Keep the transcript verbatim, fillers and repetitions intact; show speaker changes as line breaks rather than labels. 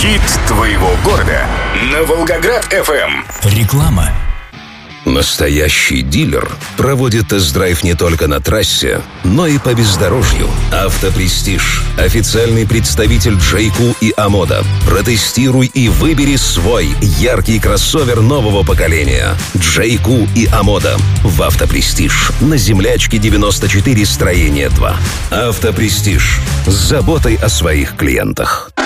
Хит твоего города на Волгоград-эф эм.
Реклама.
Настоящий дилер проводит тест-драйв не только на трассе, но и по бездорожью. Автопрестиж. Официальный представитель Джейку и Амода. Протестируй и выбери свой яркий кроссовер нового поколения. Джейку и Амода. В Автопрестиж. На Землячке девяносто четыре, строение два. Автопрестиж. С заботой о своих клиентах.